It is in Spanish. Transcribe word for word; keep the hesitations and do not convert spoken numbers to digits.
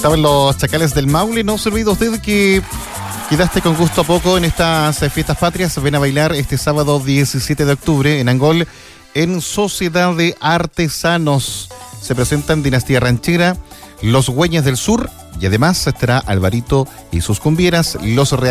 Estaban los Chacales del Maule. No se olvide usted que quedaste con gusto a poco en estas eh, fiestas patrias. Ven a bailar este sábado diecisiete de octubre en Angol, en Sociedad de Artesanos. Se presentan Dinastía Ranchera, Los Güeñes del Sur y además estará Alvarito y sus cumbieras, Los Reales.